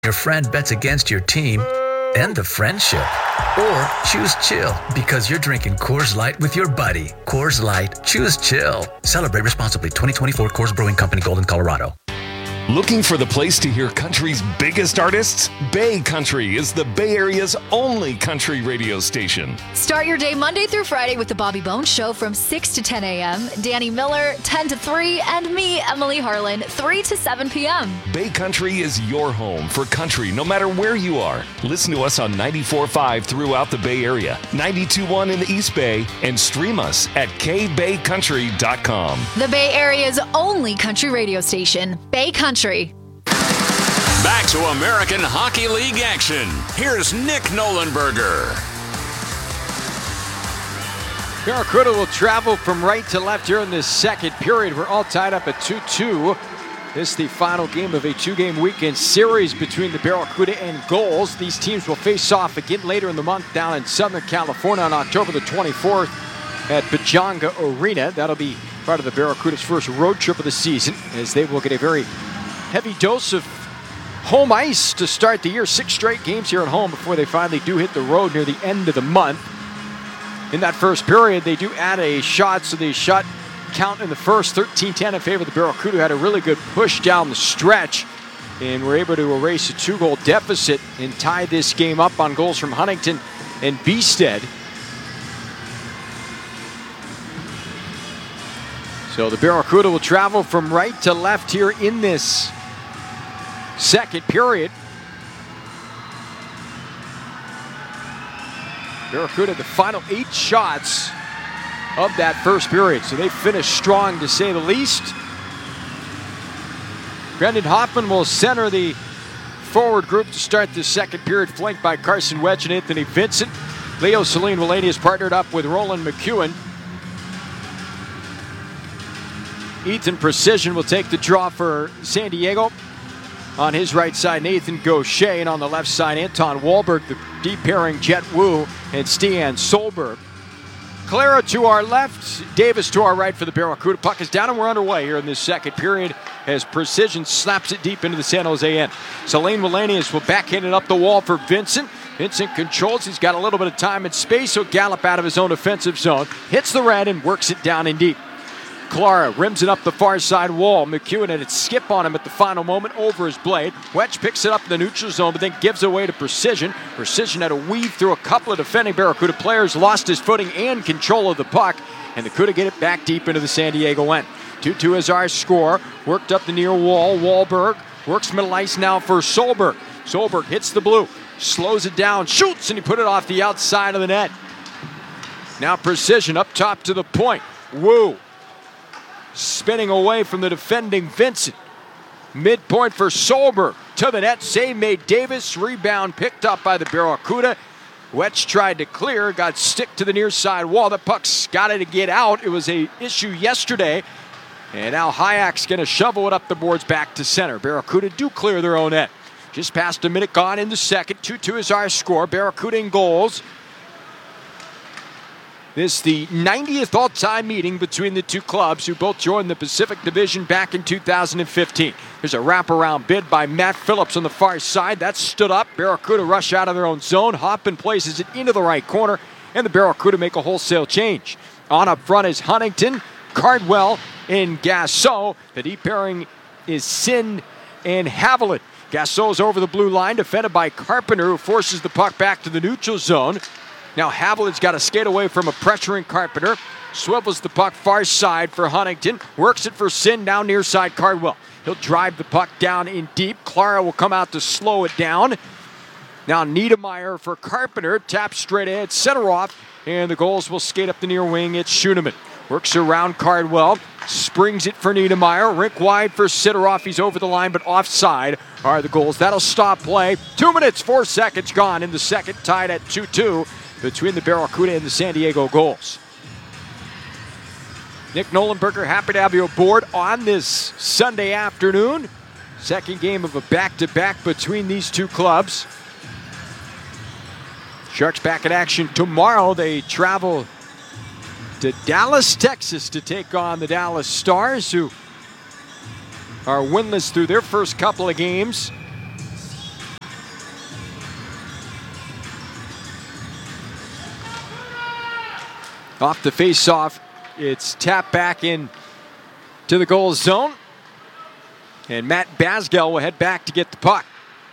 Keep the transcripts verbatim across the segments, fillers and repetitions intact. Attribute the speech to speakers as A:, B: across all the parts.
A: Your friend bets against your team, end the friendship. Or choose chill because you're drinking Coors Light with your buddy. Coors Light, choose chill. Celebrate responsibly. twenty twenty-four Coors Brewing Company, Golden, Colorado.
B: Looking for the place to hear country's biggest artists? Bay Country is the Bay Area's only country radio station.
C: Start your day Monday through Friday with the Bobby Bones Show from six to ten a.m., Danny Miller, ten to three, and me, Emily Harlan, three to seven p.m.
B: Bay Country is your home for country no matter where you are. Listen to us on ninety-four point five throughout the Bay Area, ninety-two point one in the East Bay, and stream us at k bay country dot com.
C: The Bay Area's only country radio station, Bay Country.
D: Back to American Hockey League action. Here's Nick Nolenberger.
E: Barracuda will travel from right to left here in this second period. We're all tied up at two two. This is the final game of a two-game weekend series between the Barracuda and Goals. These teams will face off again later in the month down in Southern California on October the twenty-fourth at Pechanga Arena. That'll be part of the Barracuda's first road trip of the season, as they will get a very heavy dose of home ice to start the year. Six straight games here at home before they finally do hit the road near the end of the month. In that first period, they do add a shot, so the shot count in the first, thirteen ten in favor of the Barracuda, had a really good push down the stretch and were able to erase a two-goal deficit and tie this game up on goals from Huntington and Beestead. So the Barracuda will travel from right to left here in this second period. Barracuda the final eight shots of that first period, so they finished strong to say the least. Brendan Hoffman will center the forward group to start the second period, flanked by Carson Wedge and Anthony Vincent. Leo Celine Mulaney has partnered up with Roland McEwen. Ethan Precision will take the draw for San Diego. On his right side, Nathan Gaucher, and on the left side, Anton Wahlberg, the deep pairing Jet Wu and Stian Solberg. Clara to our left, Davis to our right for the Barracuda. Puck is down and we're underway here in this second period as Precision slaps it deep into the San Jose end. Celine Mullanius will backhand it up the wall for Vincent. Vincent controls, he's got a little bit of time and space, so Gallup out of his own offensive zone, hits the red and works it down in deep. Clara rims it up the far side wall. McEwen had it skip on him at the final moment over his blade. Wedge picks it up in the neutral zone, but then gives away to Precision. Precision had to weave through a couple of defending Barracuda players, lost his footing and control of the puck, and they could get it back deep into the San Diego end. two two is our score. Worked up the near wall. Wahlberg works middle ice now for Solberg. Solberg hits the blue, slows it down, shoots, and he put it off the outside of the net. Now Precision up top to the point. Woo! Spinning away from the defending Vincent. Midpoint for Solberg. To the net. Save made Davis. Rebound picked up by the Barracuda. Wetch tried to clear. Got stick to the near side wall. The puck's got it to get out. It was a issue yesterday. And now Hayek's going to shovel it up the boards back to center. Barracuda do clear their own net. Just past a minute gone in the second. two two is our score. Barracuda in goals. This is the ninetieth all-time meeting between the two clubs who both joined the Pacific Division back in two thousand fifteen. There's a wraparound bid by Matt Phillips on the far side. That stood up. Barracuda rush out of their own zone. Hoffman places it into the right corner, and the Barracuda make a wholesale change. On up front is Huntington, Cardwell, and Gasso. The deep pairing is Sin and Haviland. Gasso's over the blue line, defended by Carpenter, who forces the puck back to the neutral zone. Now Haviland's got to skate away from a pressuring Carpenter. Swivels the puck far side for Huntington. Works it for Sin down near side Cardwell. He'll drive the puck down in deep. Clara will come out to slow it down. Now Niedermeyer for Carpenter. Taps straight ahead, center off. And the goals will skate up the near wing. It's Schoenemann. Works around Cardwell. Springs it for Niedermeyer. Rink wide for Sidoroff. He's over the line, but offside are the goals. That'll stop play. Two minutes, four seconds gone in the second, tied at two two. Between the Barracuda and the San Diego Goals. Nick Nolenberger, happy to have you aboard on this Sunday afternoon. Second game of a back-to-back between these two clubs. Sharks back in action tomorrow. They travel to Dallas, Texas to take on the Dallas Stars, who are winless through their first couple of games. Off the face-off, it's tapped back in to the goal zone. And Matt Basgell will head back to get the puck.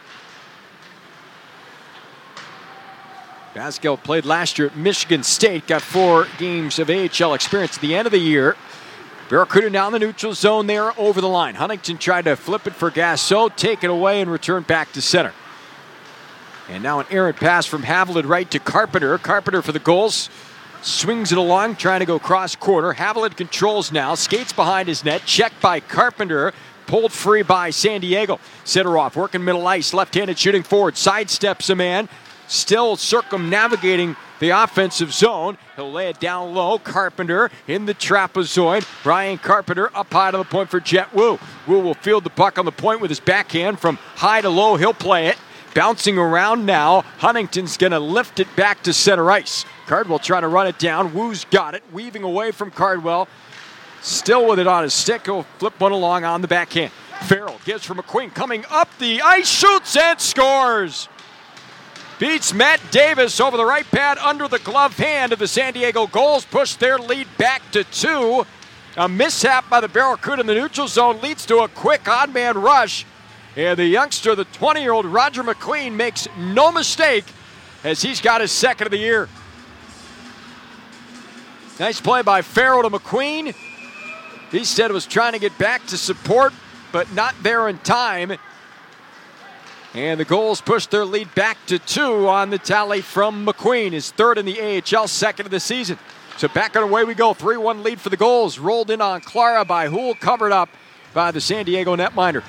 E: Basgell played last year at Michigan State, got four games of A H L experience at the end of the year. Barracuda down the neutral zone there over the line. Huntington tried to flip it for Gasso, take it away and return back to center. And now an errant pass from Haviland right to Carpenter. Carpenter for the goals. Swings it along, trying to go cross quarter. Haviland controls now, skates behind his net, checked by Carpenter. Pulled free by San Diego. Sidorov working middle ice, left-handed shooting forward, sidesteps a man. Still circumnavigating the offensive zone. He'll lay it down low. Carpenter in the trapezoid. Ryan Carpenter up high to the point for Jet Wu. Wu will field the puck on the point with his backhand from high to low. He'll play it. Bouncing around now. Huntington's going to lift it back to center ice. Cardwell trying to run it down. Wu's got it. Weaving away from Cardwell. Still with it on his stick. He'll flip one along on the backhand. Farrell gives for McQueen. Coming up the ice. Shoots and scores. Beats Matt Davis over the right pad under the glove hand of the San Diego Gulls. Push their lead back to two. A mishap by the Barracuda in the neutral zone leads to a quick odd-man rush. And the youngster, the twenty-year-old Roger McQueen, makes no mistake as he's got his second of the year. Nice play by Farrell to McQueen. He said was trying to get back to support, but not there in time. And the Gulls push their lead back to two on the tally from McQueen, his third in the A H L, second of the season. So back on away we go. three one lead for the Gulls. Rolled in on Clara by Houle, covered up by the San Diego netminder.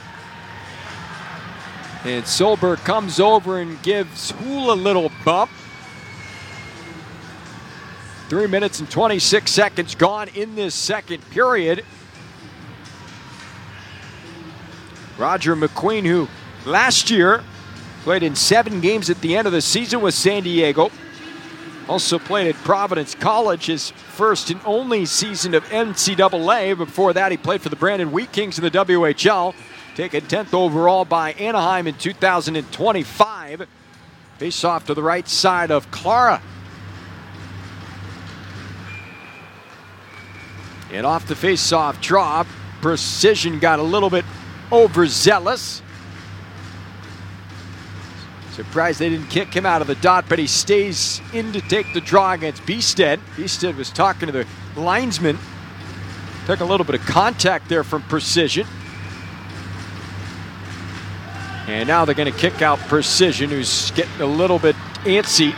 E: And Solberg comes over and gives Houle a little bump. Three minutes and twenty-six seconds gone in this second period. Roger McQueen, who last year played in seven games at the end of the season with San Diego. Also played at Providence College, his first and only season of N C double A. Before that, he played for the Brandon Wheat Kings in the W H L. Taken tenth overall by Anaheim in two thousand twenty-five. Face off to the right side of Clara. And off the face-off draw, Precision got a little bit overzealous. Surprised they didn't kick him out of the dot, but he stays in to take the draw against Beestead. Beestead was talking to the linesman. Took a little bit of contact there from Precision. And now they're going to kick out Precision, who's getting a little bit antsy.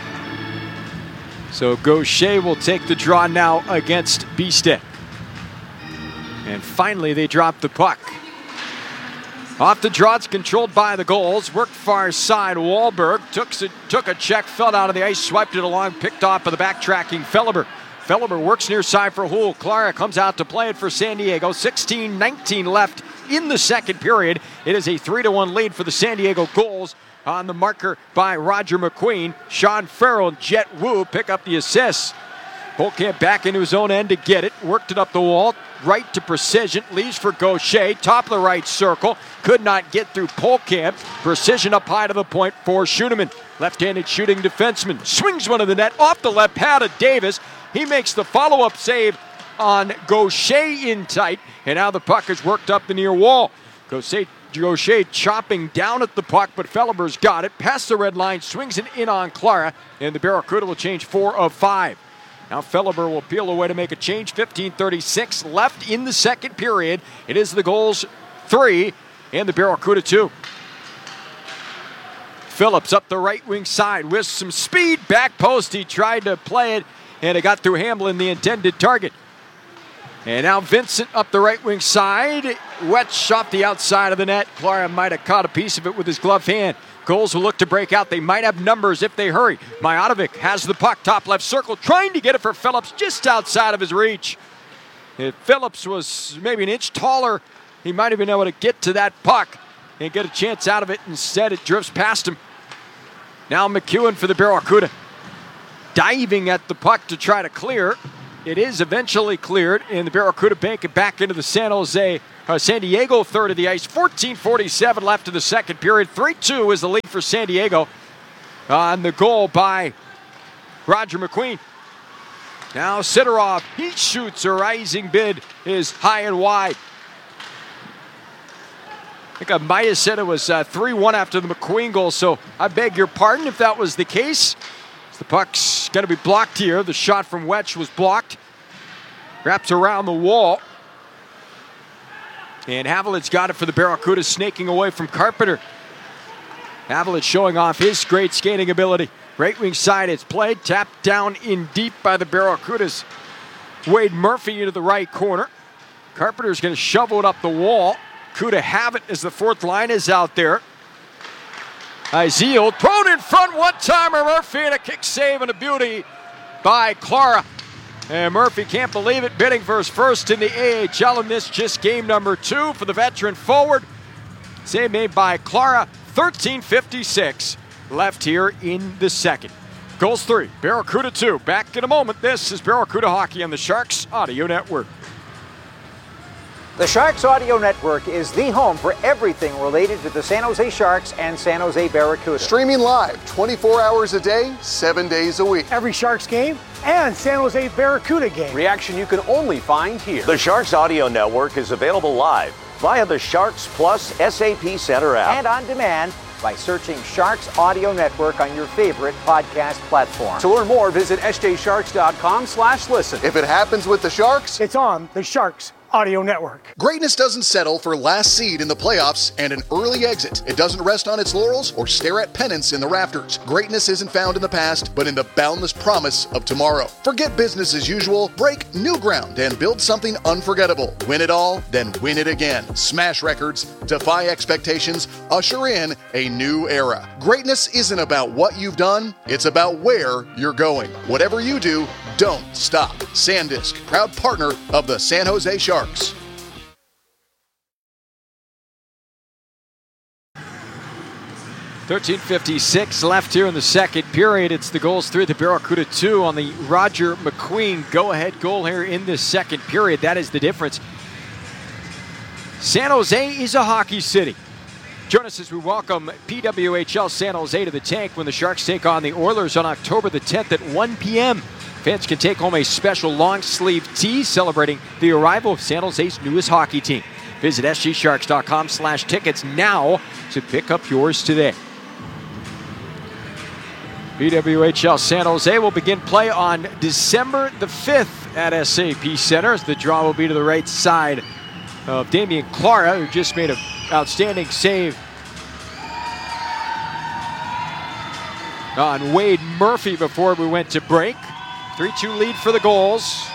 E: So Gaucher will take the draw now against Beestead. And finally, they drop the puck. Off the draw, it's controlled by the Gulls. Worked far side, Wahlberg took a, took a check, fell out of the ice, swiped it along, picked off by the backtracking Felleber. Felleber works near side for Houle. Clara comes out to play it for San Diego. sixteen nineteen left in the second period. It is a three to one lead for the San Diego Gulls. On the marker by Roger McQueen. Sean Farrell and Jet Wu pick up the assists. Polkamp back into his own end to get it. Worked it up the wall. Right to Precision. Leaves for Gaucher. Top of the right circle. Could not get through Polkamp. Precision up high to the point for Schuneman. Left-handed shooting defenseman. Swings one to the net. Off the left pad of Davis. He makes the follow-up save on Gaucher in tight. And now the puck is worked up the near wall. Gaucher Gaucher chopping down at the puck, but Felleber's got it. Past the red line, swings it in on Clara, and the Barracuda will change four of five. Now Felleber will peel away to make a change. fifteen thirty-six left in the second period. It is the Gulls three and the Barracuda two. Phillips up the right wing side with some speed. Back post, he tried to play it, and it got through Hamblin, the intended target. And now Vincent up the right wing side. Wetch off the outside of the net. Clara might have caught a piece of it with his gloved hand. Gulls will look to break out. They might have numbers if they hurry. Mijatovic has the puck, top left circle, trying to get it for Phillips just outside of his reach. If Phillips was maybe an inch taller, he might have been able to get to that puck and get a chance out of it. Instead, it drifts past him. Now McEwen for the Barracuda. Diving at the puck to try to clear. It is eventually cleared, and the Barracuda bank it back into the San Jose, uh, San Diego third of the ice. fourteen forty-seven left in the second period. three two is the lead for San Diego on the goal by Roger McQueen. Now Sidorov, he shoots. A rising bid is high and wide. I think I might have said it was uh, three one after the McQueen goal, so I beg your pardon if that was the case. The puck's going to be blocked here. The shot from Wetch was blocked. Wraps around the wall. And Havlic's got it for the Barracudas, snaking away from Carpenter. Havlic showing off his great skating ability. Right wing side, it's played. Tapped down in deep by the Barracudas. Wade Murphy into the right corner. Carpenter's going to shovel it up the wall. Cuda have it as the fourth line is out there. Izeel thrown in front, one-timer Murphy, and a kick save and a beauty by Clara. And Murphy can't believe it, bidding for his first in the A H L, and this just game number two for the veteran forward. Save made by Clara, thirteen fifty-six left here in the second. Goals three, Barracuda two. Back in a moment. This is Barracuda Hockey on the Sharks Audio Network.
F: The Sharks Audio Network is the home for everything related to the San Jose Sharks and San Jose Barracuda.
G: Streaming live twenty-four hours a day, seven days a week.
H: Every Sharks game and San Jose Barracuda game.
F: Reaction you can only find here.
I: The Sharks Audio Network is available live via the Sharks Plus S A P Center app.
F: And on demand by searching Sharks Audio Network on your favorite podcast platform. To learn more, visit s j sharks dot com slash listen.
G: If it happens with the Sharks,
H: it's on the Sharks Audio Network.
G: Greatness doesn't settle for last seed in the playoffs and an early exit. It doesn't rest on its laurels or stare at pennants in the rafters. Greatness isn't found in the past, but in the boundless promise of tomorrow. Forget business as usual, break new ground, and build something unforgettable. Win it all, then win it again. Smash records, defy expectations, usher in a new era. Greatness isn't about what you've done, it's about where you're going. Whatever you do, don't stop. SanDisk, proud partner of the San Jose Sharks.
E: thirteen fifty-six left here in the second period. It's the goals three, the Barracuda two on the Roger McQueen go-ahead goal here in the second period. That is the difference. San Jose is a hockey city. Join us as we welcome P W H L San Jose to the tank when the Sharks take on the Oilers on October the tenth at one p.m. Fans can take home a special long-sleeve tee celebrating the arrival of San Jose's newest hockey team. Visit s g sharks dot com slash tickets now to pick up yours today. P W H L San Jose will begin play on December the fifth at S A P Center. The draw will be to the right side of Damian Clara, who just made an outstanding save on Wade Murphy before we went to break. three two lead for the goals.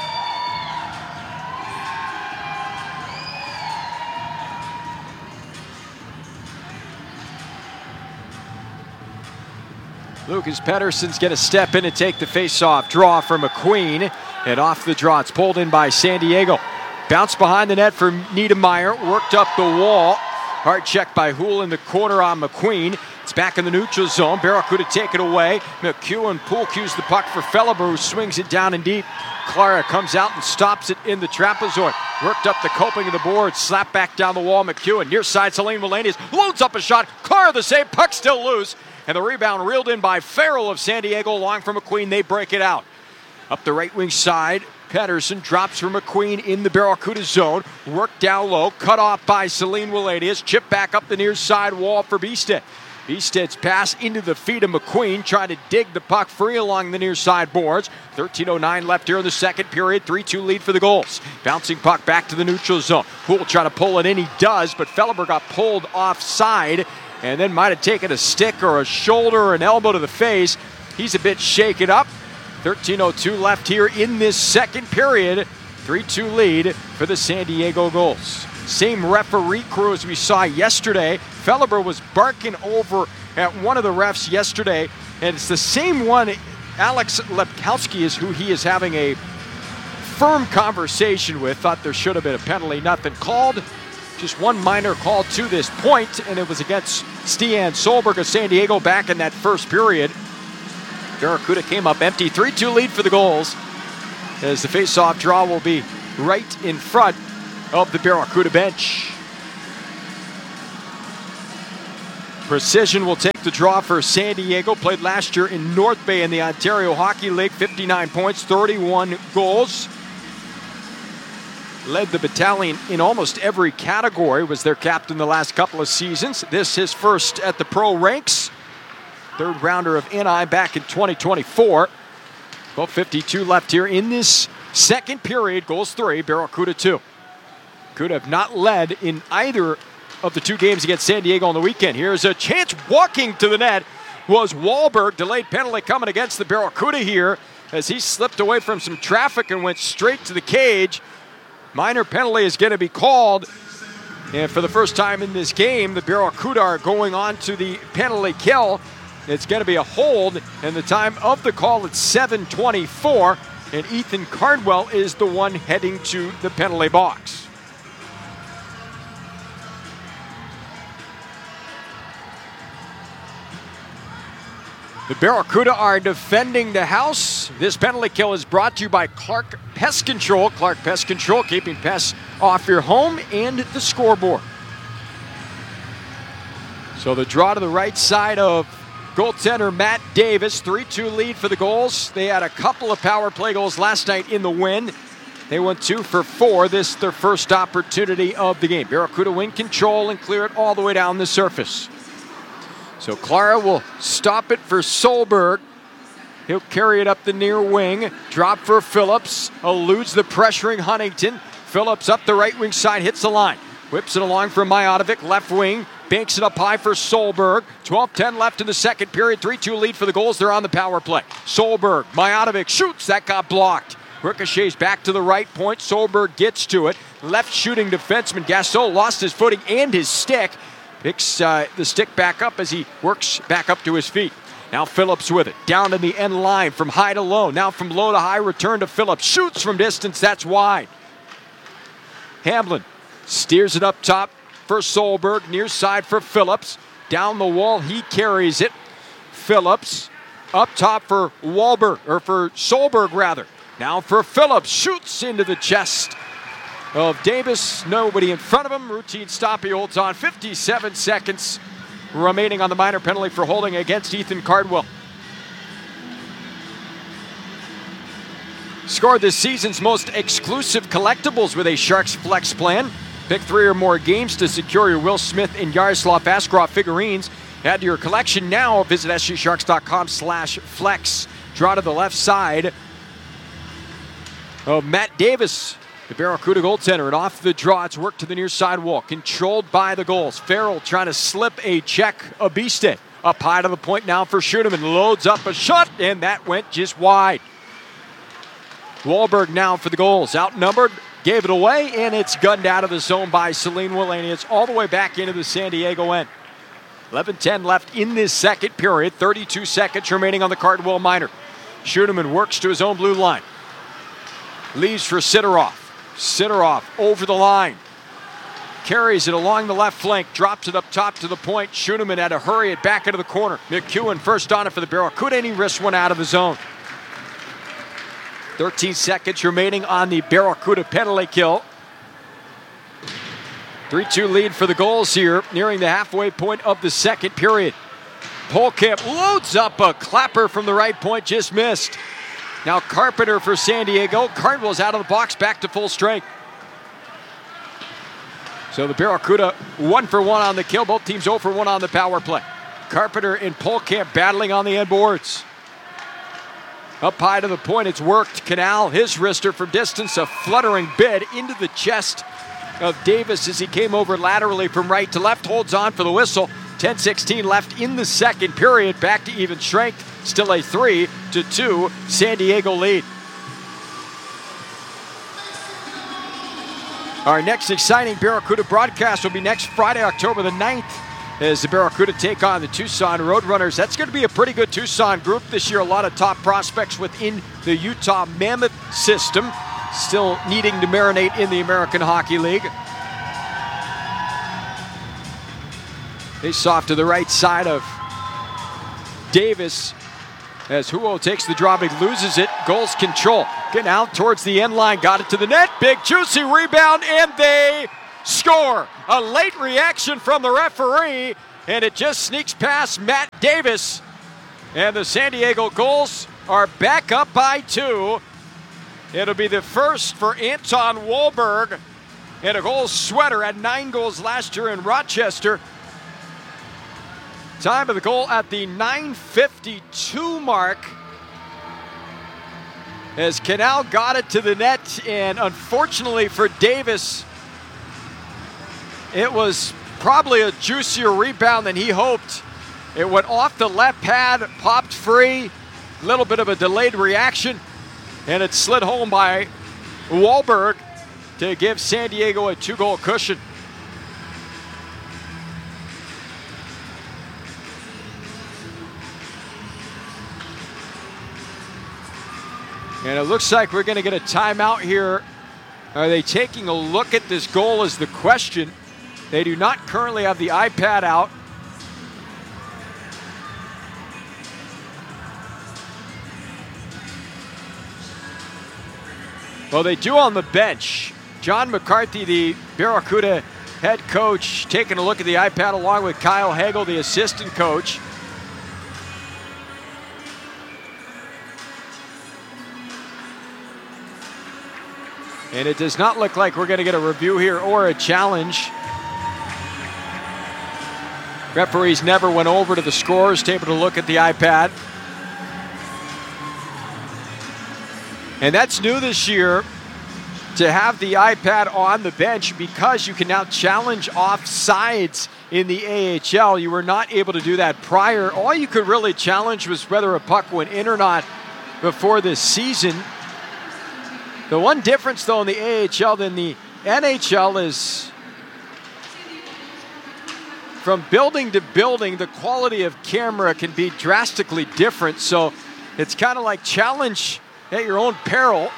E: Lucas Pettersson's going to step in and take the face-off. Draw for McQueen. And off the draw, it's pulled in by San Diego. Bounce behind the net for Niedermeyer. Worked up the wall. Hard check by Houle in the corner on McQueen. It's back in the neutral zone. Barracuda take it away. McEwen pool cues the puck for Felleber, who swings it down and deep. Clara comes out and stops it in the trapezoid. Worked up the coping of the board. Slapped back down the wall. McEwen near side. Celine Wallenius loads up a shot. Clara the save. Puck still loose. And the rebound reeled in by Farrell of San Diego. Long for McQueen. They break it out. Up the right wing side. Pettersson drops for McQueen in the Barracuda zone. Worked down low. Cut off by Celine Wallenius. Chip back up the near side wall for Bistad. Bistad's pass into the feet of McQueen, trying to dig the puck free along the near side boards. thirteen oh nine left here in the second period. three two lead for the goals. Bouncing puck back to the neutral zone. Houle trying to pull it in. He does, but Felleber got pulled offside and then might have taken a stick or a shoulder or an elbow to the face. He's a bit shaken up. thirteen oh two left here in this second period. three two lead for the San Diego Gulls. Same referee crew as we saw yesterday. Felleber was barking over at one of the refs yesterday, and it's the same one. Alex Lepkowski is who he is having a firm conversation with. Thought there should have been a penalty. Nothing called. Just one minor call to this point, and it was against Stian Solberg of San Diego back in that first period. Barracuda came up empty. three two lead for the Gulls, as the face-off draw will be right in front of the Barracuda bench. Precision will take the draw for San Diego. Played last year in North Bay in the Ontario Hockey League. fifty-nine points, thirty-one goals. Led the battalion in almost every category. Was their captain the last couple of seasons. This his first at the pro ranks. Third rounder of N I back in twenty twenty-four. Well, fifty-two left here in this second period. Goals three, Barracuda two. Could have not led in either of the two games against San Diego on the weekend. Here's a chance. Walking to the net was Wahlberg. Delayed penalty coming against the Barracuda here as he slipped away from some traffic and went straight to the cage. Minor penalty is going to be called. And for the first time in this game, the Barracuda are going on to the penalty kill. It's going to be a hold, and the time of the call at seven twenty-four. And Ethan Cardwell is the one heading to the penalty box. The Barracuda are defending the house. This penalty kill is brought to you by Clark Pest Control. Clark Pest Control, keeping pests off your home and the scoreboard. So the draw to the right side of goaltender Matt Davis. three two lead for the goals. They had a couple of power play goals last night in the win. They went two for four. This is their first opportunity of the game. Barracuda win control and clear it all the way down the surface. So Clara will stop it for Solberg. He'll carry it up the near wing. Drop for Phillips. Eludes the pressuring Huntington. Phillips up the right wing side, hits the line. Whips it along for Mijatovic, left wing. Banks it up high for Solberg. twelve ten left in the second period. three two lead for the goals. They're on the power play. Solberg, Mijatovic shoots. That got blocked. Ricochets back to the right point. Solberg gets to it. Left shooting defenseman Gasol lost his footing and his stick. Picks uh, the stick back up as he works back up to his feet. Now Phillips with it. Down to the end line from high to low. Now from low to high, return to Phillips. Shoots from distance. That's wide. Hamblin steers it up top for Solberg. Near side for Phillips. Down the wall, he carries it. Phillips up top for Wahlberg, or for Solberg rather. Now for Phillips. Shoots into the chest of Davis. Nobody in front of him. Routine stop. He holds on. fifty-seven seconds remaining on the minor penalty for holding against Ethan Cardwell. Score this season's most exclusive collectibles with a Sharks Flex plan. Pick three or more games to secure your Will Smith and Yaroslav Askarov figurines. Add to your collection now. Visit s g sharks dot com slash flex. Draw to the left side of Matt Davis, the Barracuda goaltender. And off the draw, it's worked to the near side wall. Controlled by the goals. Farrell trying to slip a check. Abiste up high to the point now for Schuneman. Loads up a shot, and that went just wide. Wahlberg now for the goals. Outnumbered, gave it away, and it's gunned out of the zone by Celine Willany. It's all the way back into the San Diego end. eleven ten left in this second period. thirty-two seconds remaining on the Cardwell minor. Schuneman works to his own blue line. Leaves for Sidorov. Sidorov over the line. Carries it along the left flank. Drops it up top to the point. Schuneman had to hurry it back into the corner. McEwen first on it for the Barracuda, and he risks one out of the zone. thirteen seconds remaining on the Barracuda penalty kill. three two lead for the goals here, nearing the halfway point of the second period. Polkamp loads up a clapper from the right point, just missed. Now Carpenter for San Diego. Cardwell's out of the box, back to full strength. So the Barracuda one for one on the kill. Both teams zero for one on the power play. Carpenter and Polkamp battling on the end boards. Up high to the point, it's worked. Canal, his wrister from distance, a fluttering bid into the chest of Davis as he came over laterally from right to left. Holds on for the whistle. ten sixteen left in the second period. Back to even strength. Still a three to two San Diego lead. Our next exciting Barracuda broadcast will be next Friday, October the ninth, as the Barracuda take on the Tucson Roadrunners. That's going to be a pretty good Tucson group this year. A lot of top prospects within the Utah Mammoth system, still needing to marinate in the American Hockey League. Face off to the right side of Davis as Huo takes the draw, but he loses it. Goals control. Getting out towards the end line. Got it to the net. Big juicy rebound, and they score. A late reaction from the referee and it just sneaks past Matt Davis. And the San Diego Gulls are back up by two. It'll be the first for Anton Wahlberg in a goal sweater. Had nine goals last year in Rochester. Time of the goal at the nine fifty-two mark. As Canal got it to the net, and unfortunately for Davis, it was probably a juicier rebound than he hoped. It went off the left pad, popped free, a little bit of a delayed reaction, and it slid home by Wahlberg to give San Diego a two-goal cushion. And it looks like we're going to get a timeout here. Are they taking a look at this goal is the question. They do not currently have the iPad out. Well, they do on the bench. John McCarthy, the Barracuda head coach, taking a look at the iPad along with Kyle Hagel, the assistant coach. And it does not look like we're going to get a review here or a challenge. Referees never went over to the scores table to look at the iPad. And that's new this year, to have the iPad on the bench, because you can now challenge offsides in the A H L. You were not able to do that prior. All you could really challenge was whether a puck went in or not before this season. The one difference, though, in the A H L than the N H L is, from building to building, the quality of camera can be drastically different. So it's kind of like challenge at your own peril.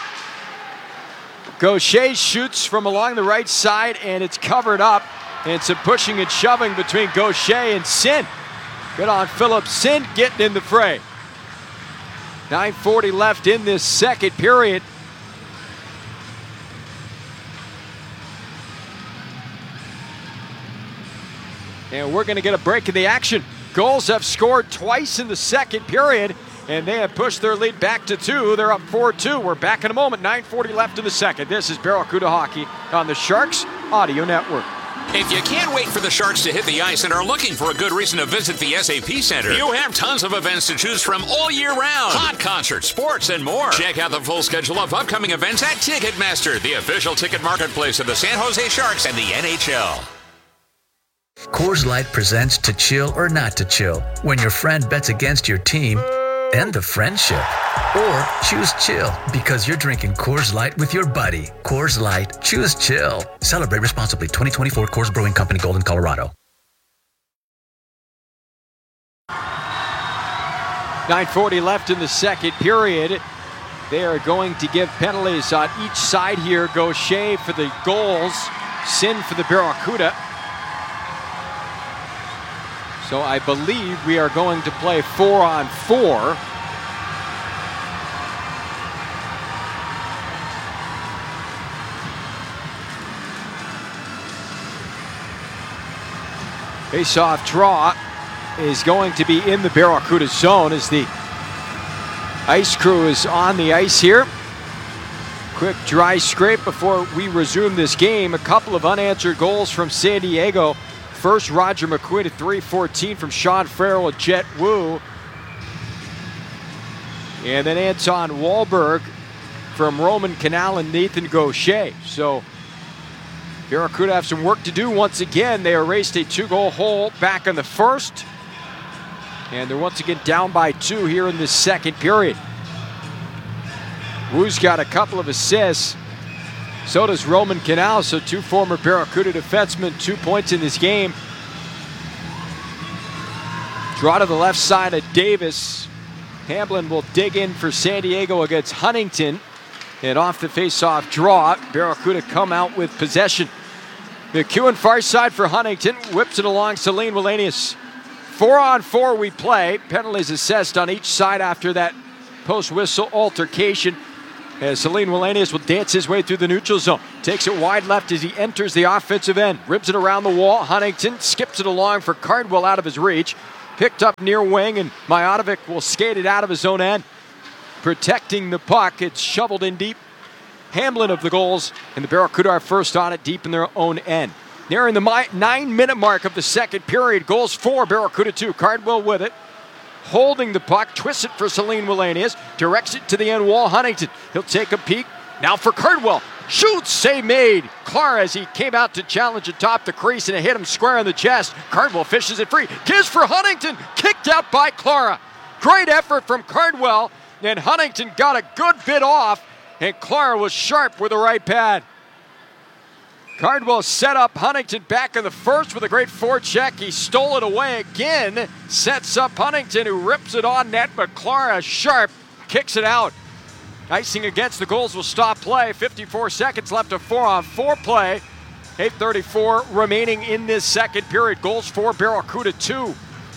E: Gaucher shoots from along the right side, and it's covered up. And some pushing and shoving between Gaucher and Sin. Good on Philip Sin getting in the fray. nine forty left in this second period. And we're going to get a break in the action. Gulls have scored twice in the second period, and they have pushed their lead back to two. They're up four two. We're back in a moment. nine forty left in the second. This is Barracuda Hockey on the Sharks Audio Network.
D: If you can't wait for the Sharks to hit the ice and are looking for a good reason to visit the S A P Center, you have tons of events to choose from all year round. Hot concerts, sports, and more. Check out the full schedule of upcoming events at Ticketmaster, the official ticket marketplace of the San Jose Sharks and the N H L.
A: Coors Light presents To Chill or Not to Chill, when your friend bets against your team and the friendship. Or choose chill because you're drinking Coors Light with your buddy. Coors Light, choose chill. Celebrate responsibly. twenty twenty-four Coors Brewing Company, Golden, Colorado.
E: nine forty left in the second period. They are going to give penalties on each side here. Gaucher for the goals, Sin for the Barracuda. So I believe we are going to play four on four. Face-off draw is going to be in the Barracuda zone as the ice crew is on the ice here. Quick dry scrape before we resume this game. A couple of unanswered goals from San Diego. First, Roger McQuinn at three fourteen from Sean Farrell and Jet Wu. And then Anton Wahlberg from Roman Canal and Nathan Gaucher. So Barracuda have some work to do once again. They erased a two-goal hole back in the first. And they're once again down by two here in the second period. Wu's got a couple of assists. So does Roman Canal, so two former Barracuda defensemen, two points in this game. Draw to the left side of Davis. Hamblin will dig in for San Diego against Huntington. And off the face-off draw, Barracuda come out with possession. McEwen far side for Huntington, whips it along Celine Wallenius. Four on four we play. Penalties assessed on each side after that post-whistle altercation. As Celine Wallenius will dance his way through the neutral zone. Takes it wide left as he enters the offensive end. Ribs it around the wall. Huntington skips it along for Cardwell out of his reach. Picked up near wing, and Mijatovic will skate it out of his own end. Protecting the puck. It's shoveled in deep. Hamblin of the goals, and the Barracuda are first on it deep in their own end. Nearing the nine-minute mark of the second period. Goals for Barracuda two. Cardwell with it. Holding the puck, twists it for Celine Wallenius, directs it to the end wall. Huntington, he'll take a peek. Now for Cardwell. Shoots, save made. Clara, as he came out to challenge atop the crease, and it hit him square in the chest. Cardwell fishes it free. Gives for Huntington. Kicked out by Clara. Great effort from Cardwell, and Huntington got a good bit off, and Clara was sharp with the right pad. Cardwell set up Huntington back in the first with a great forecheck. He stole it away again. Sets up Huntington, who rips it on net, but Clara sharp kicks it out. Icing against the goals will stop play. fifty-four seconds left of four on four play. eight thirty-four remaining in this second period. Goals for Barracuda two.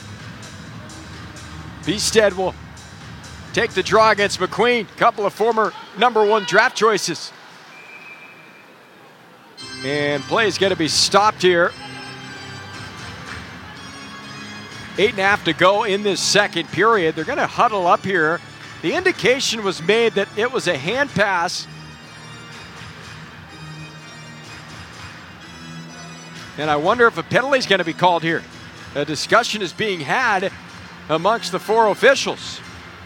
E: Beestead will take the draw against McQueen. Couple of former number one draft choices. And play is going to be stopped here. Eight and a half to go in this second period. They're going to huddle up here. The indication was made that it was a hand pass. And I wonder if a penalty is going to be called here. A discussion is being had amongst the four officials.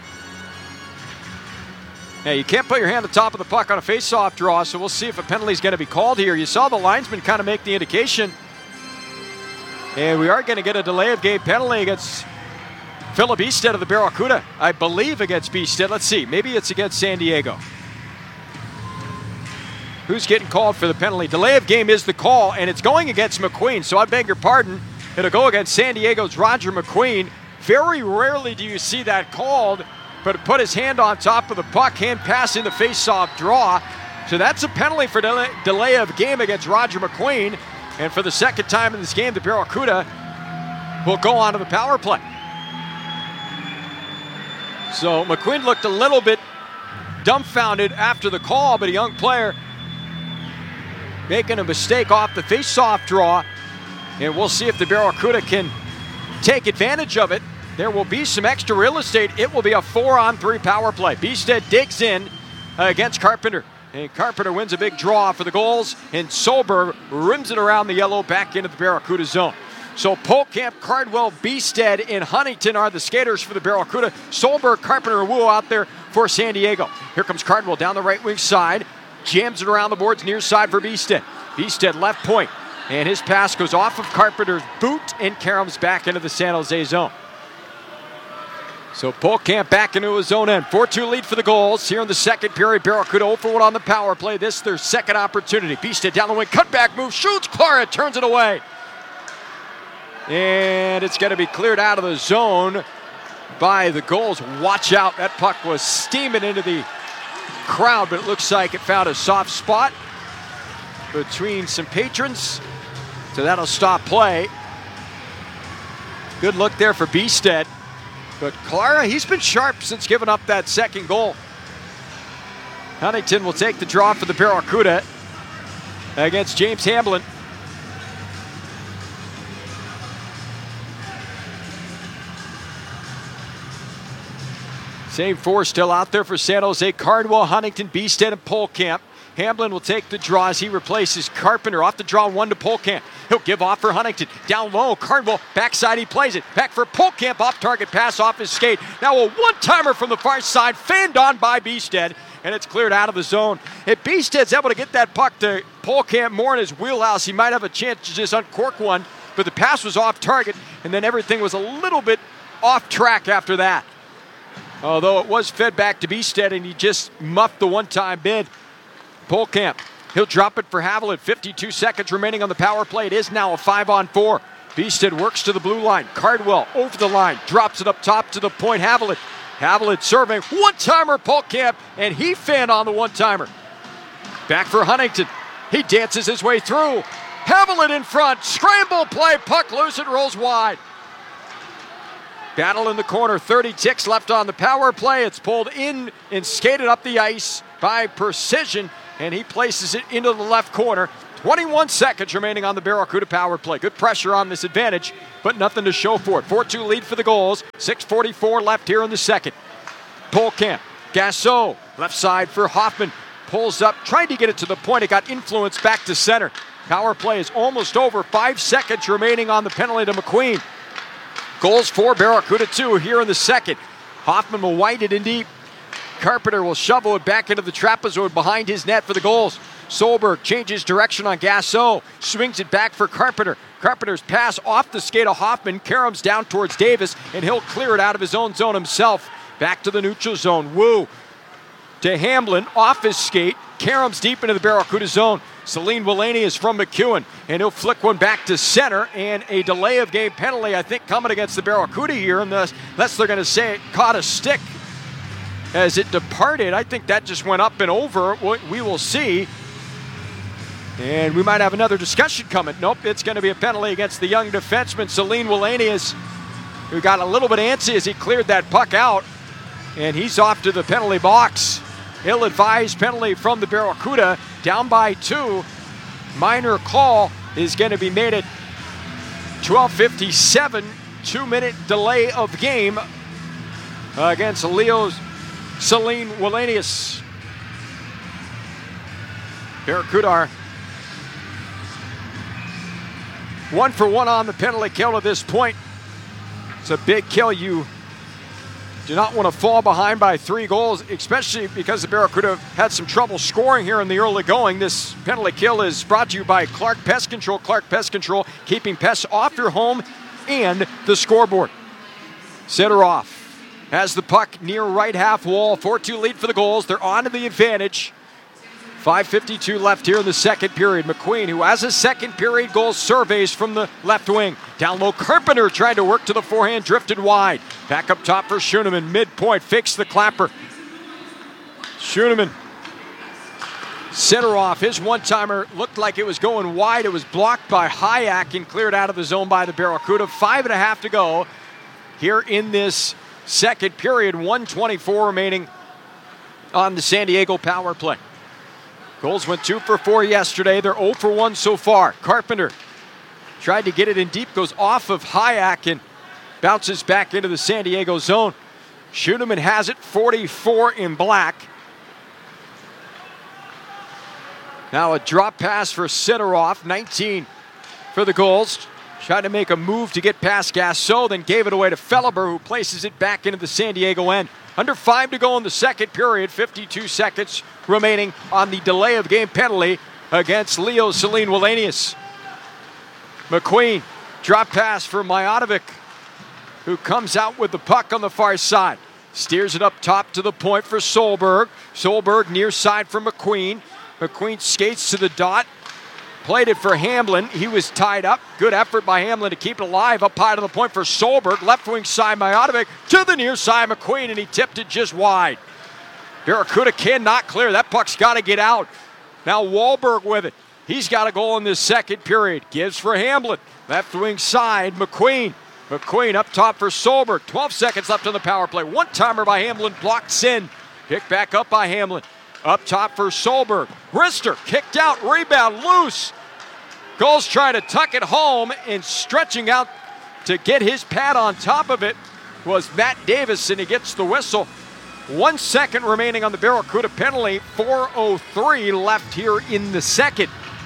E: Now, you can't put your hand on the top of the puck on a face-off draw, so we'll see if a penalty is going to be called here. You saw the linesman kind of make the indication. And we are going to get a delay of game penalty against Philip Beestead of the Barracuda. I believe against Beestead. Let's see. Maybe it's against San Diego. Who's getting called for the penalty? Delay of game is the call, and it's going against McQueen. So I beg your pardon. It'll go against San Diego's Roger McQueen. Very rarely do you see that called. But put his hand on top of the puck, hand pass in the face-off draw. So that's a penalty for delay, delay of game against Roger McQueen. And for the second time in this game, the Barracuda will go on to the power play. So McQueen looked a little bit dumbfounded after the call, but a young player making a mistake off the face-off draw. And we'll see if the Barracuda can take advantage of it. There will be some extra real estate. It will be a four-on-three power play. Beestead digs in uh, against Carpenter. And Carpenter wins a big draw for the goals. And Solberg rims it around the yellow back into the Barracuda zone. So Polkamp, Cardwell, Beestead, and Huntington are the skaters for the Barracuda. Solberg, Carpenter, and Wu out there for San Diego. Here comes Cardwell down the right wing side. Jams it around the boards near side for Beestead. Beestead left point. And his pass goes off of Carpenter's boot and caroms back into the San Jose zone. So Polkamp back into his own end. four two lead for the goals. Here in the second period, Barracuda oh for one on the power play. This is their second opportunity. Beestead down the wing, cutback move, shoots, Clara turns it away. And it's going to be cleared out of the zone by the goals. Watch out, that puck was steaming into the crowd, but it looks like it found a soft spot between some patrons. So that'll stop play. Good look there for Beestead. But Clara, he's been sharp since giving up that second goal. Huntington will take the draw for the Barracuda against James Hamblin. Same four still out there for San Jose. Cardwell, Huntington, Beestead, and Polkamp. Hamblin will take the draw as he replaces Carpenter. Off the draw, one to Polkamp. He'll give off for Huntington. Down low, Cardwell, backside, he plays it. Back for Polkamp, off-target pass off his skate. Now a one-timer from the far side, fanned on by Beestead, and it's cleared out of the zone. If Beestead's able to get that puck to Polkamp more in his wheelhouse, he might have a chance to just uncork one, but the pass was off-target, and then everything was a little bit off track after that. Although it was fed back to Beestead, and he just muffed the one-time bid. Polkamp, he'll drop it for Haviland. fifty-two seconds remaining on the power play. It is now a five on four. Beestead works to the blue line. Cardwell over the line, drops it up top to the point. Haviland, Haviland serving. One-timer, Polkamp, and he fanned on the one-timer. Back for Huntington. He dances his way through. Haviland in front. Scramble play. Puck loose. It rolls wide. Battle in the corner. thirty ticks left on the power play. It's pulled in and skated up the ice by Precision, and he places it into the left corner. twenty-one seconds remaining on the Barracuda power play. Good pressure on this advantage, but nothing to show for it. four two lead for the goals. six forty-four left here in the second. Polkamp, Gasso, left side for Hoffman. Pulls up, trying to get it to the point. It got influenced back to center. Power play is almost over. Five seconds remaining on the penalty to McQueen. Goals for Barracuda, two here in the second. Hoffman will wind it in deep. Carpenter will shovel it back into the trapezoid behind his net for the goals. Solberg changes direction on Gasso. Swings it back for Carpenter. Carpenter's pass off the skate of Hoffman. Karams down towards Davis, and he'll clear it out of his own zone himself. Back to the neutral zone. Wu to Hamblin, off his skate. Karams deep into the Barracuda zone. Celine Willaney is from McEwen, and he'll flick one back to center, and a delay of game penalty, I think, coming against the Barracuda here, unless they're going to say it caught a stick as it departed. I think that just went up and over. We will see. And we might have another discussion coming. Nope, it's going to be a penalty against the young defenseman, Celine Willaney, who got a little bit antsy as he cleared that puck out, and he's off to the penalty box. Ill-advised penalty from the Barracuda, down by two. Minor call is going to be made at twelve fifty-seven. Two-minute delay of game against Leo's Celine Willaney. Barracuda are one for one on the penalty kill at this point. It's a big kill. You do not want to fall behind by three goals, especially because the Barracuda had some trouble scoring here in the early going. This penalty kill is brought to you by Clark Pest Control. Clark Pest Control, keeping pests off your home and the scoreboard. Sidorov has the puck near right half wall. four two lead for the goals. They're on to the advantage. five fifty-two left here in the second period. McQueen, who has a second period goal, surveys from the left wing. Down low, Carpenter tried to work to the forehand, drifted wide. Back up top for Schoenemann, midpoint, fakes the clapper. Schoenemann, Sidorov, his one-timer looked like it was going wide. It was blocked by Hayek and cleared out of the zone by the Barracuda. Five and a half to go here in this second period. one twenty-four remaining on the San Diego power play. Goals went two for four yesterday. They're zero for one so far. Carpenter tried to get it in deep, goes off of Hayek and bounces back into the San Diego zone. Schoenemann has it, forty-four in black. Now a drop pass for Sidorov, nineteen for the goals. Tried to make a move to get past Gasso, then gave it away to Felleber, who places it back into the San Diego end. Under five to go in the second period, fifty-two seconds remaining on the delay of game penalty against Leo Celine Willaney. McQueen, drop pass for Mijatovic, who comes out with the puck on the far side. Steers it up top to the point for Solberg. Solberg near side for McQueen. McQueen skates to the dot. Played it for Hamblin. He was tied up. Good effort by Hamblin to keep it alive. Up high to the point for Solberg. Left wing side, Mijatovic to the near side, McQueen, and he tipped it just wide. Barracuda cannot clear. That puck's got to get out. Now Wahlberg with it. He's got a goal in this second period. Gives for Hamblin. Left wing side, McQueen. McQueen up top for Solberg. twelve seconds left on the power play. One-timer by Hamblin. Blocked in. Picked back up by Hamblin. Up top for Solberg. Rister kicked out. Rebound loose. Goals trying to tuck it home, and stretching out to get his pad on top of it was Matt Davis, and he gets the whistle. One second remaining on the Barracuda penalty. four oh three left here in the second.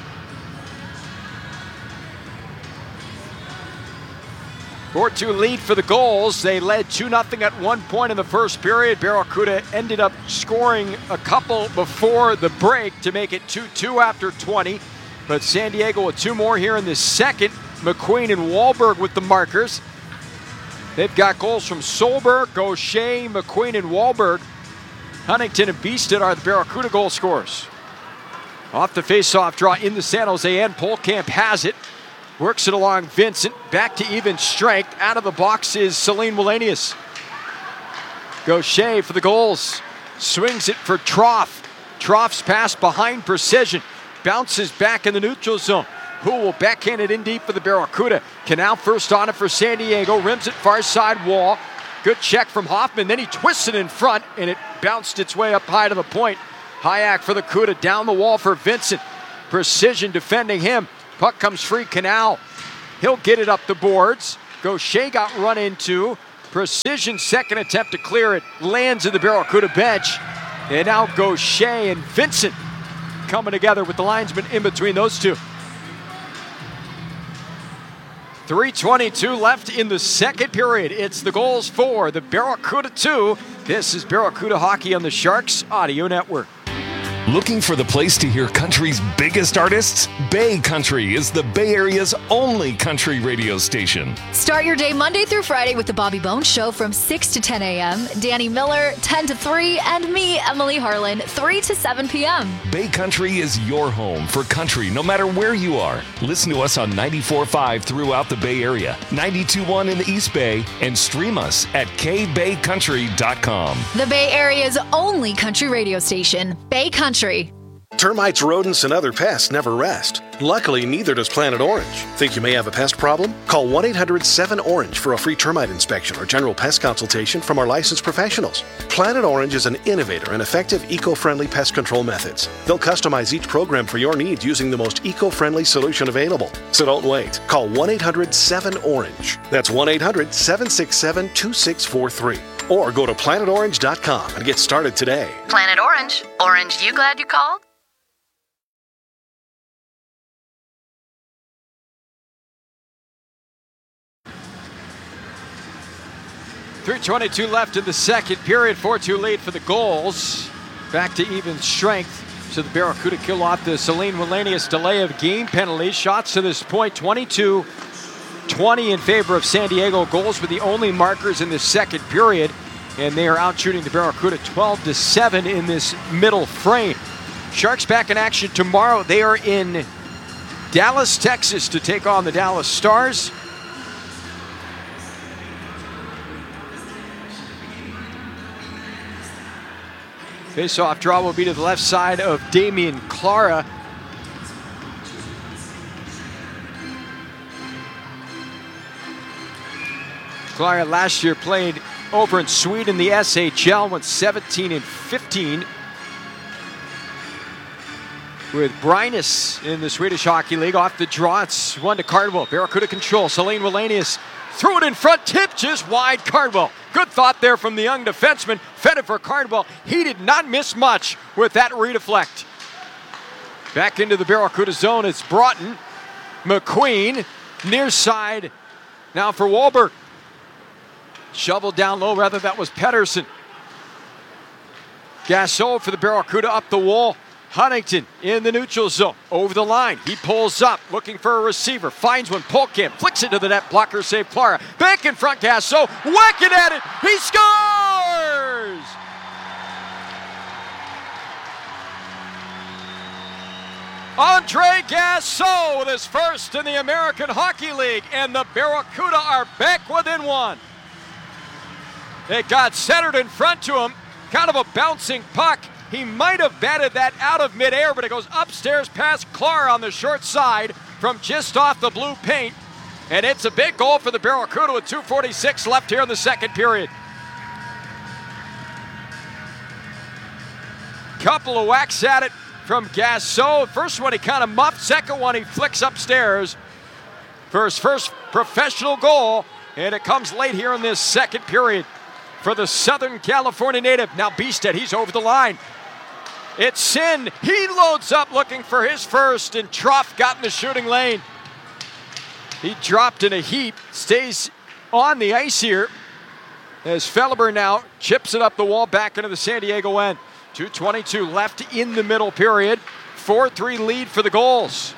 E: four two lead for the goals. They led two nothing at one point in the first period. Barracuda ended up scoring a couple before the break to make it two two after twenty. But San Diego with two more here in the second. McQueen and Wahlberg with the markers. They've got goals from Solberg, Gaucher, McQueen, and Wahlberg. Huntington and Beeston are the Barracuda goal scorers. Off the face-off draw in the San Jose end. Polkamp has it. Works it along Vincent. Back to even strength. Out of the box is Celine Willaney. Gaucher for the goals. Swings it for Troff. Troff's pass behind Precision. Bounces back in the neutral zone. Who will backhand it in deep for the Barracuda. Canal first on it for San Diego. Rims it far side wall. Good check from Hoffman. Then he twists it in front, and it bounced its way up high to the point. Hayek for the Cuda, down the wall for Vincent. Precision defending him. Puck comes free, Canal. He'll get it up the boards. Gaucher got run into. Precision second attempt to clear it. Lands in the Barracuda bench. And now Gaucher and Vincent coming together with the linesman in between those two. three twenty-two left in the second period. It's the goals for the Barracuda two. This is Barracuda Hockey on the Sharks Audio Network.
B: Looking for the place to hear country's biggest artists? Bay Country is the Bay Area's only country radio station.
C: Start your day Monday through Friday with the Bobby Bones Show from six to ten a.m. Danny Miller, ten to three, and me, Emily Harlan, three to seven p.m.
B: Bay Country is your home for country no matter where you are. Listen to us on ninety-four point five throughout the Bay Area, ninety-two point one in the East Bay, and stream us at k bay country dot com.
C: The Bay Area's only country radio station, Bay Country.
J: Termites, rodents, and other pests never rest. Luckily, neither does Planet Orange. Think you may have a pest problem? Call one eight hundred seven orange for a free termite inspection or general pest consultation from our licensed professionals. Planet Orange is an innovator and effective eco-friendly pest control methods. They'll customize each program for your needs using the most eco-friendly solution available. So don't wait. Call one eight hundred seven orange. That's one eight hundred seven six seven two six four three. Or go to planet orange dot com and get started today.
K: Planet Orange. Orange, you glad you called?
E: three twenty-two left in the second period. four two lead for the goals. Back to even strength. So the Barracuda kill off the Celine Wallenius delay of game penalty. Shots to this point, twenty-two twenty in favor of San Diego. Goals were the only markers in the second period. And they are out shooting the Barracuda twelve to seven in this middle frame. Sharks back in action tomorrow. They are in Dallas, Texas to take on the Dallas Stars. Face-off draw will be to the left side of Damian Clara. Clara last year played over in Sweden, the S H L, went seventeen and fifteen. With Brynäs in the Swedish Hockey League. Off the draw, it's one to Cardwell. Barracuda control. Celine Wallenius threw it in front, tip just wide. Cardwell. Good thought there from the young defenseman. Fed it for Cardwell. He did not miss much with that redeflect. Back into the Barracuda zone, it's Broughton. McQueen, near side. Now for Wahlberg. Shoveled down low, rather that was Pedersen. Gasso for the Barracuda up the wall. Huntington in the neutral zone, over the line. He pulls up, looking for a receiver. Finds one, Polkin, flicks it to the net. Blocker save Clara. Back in front, Gasso, whacking at it. He scores! Andre Gasso with his first in the American Hockey League, and the Barracuda are back within one. It got centered in front to him, kind of a bouncing puck. He might have batted that out of midair, but it goes upstairs past Clara on the short side from just off the blue paint. And it's a big goal for the Barracuda with two forty-six left here in the second period. Couple of whacks at it from Gasso. First one he kind of muffed. Second one he flicks upstairs for his first professional goal. And it comes late here in this second period for the Southern California native. Now Beasted, he's over the line. It's Sin. He loads up looking for his first, and Troff got in the shooting lane. He dropped in a heap, stays on the ice here as Felleber now chips it up the wall back into the San Diego end. two twenty-two left in the middle period. four three lead for the goals.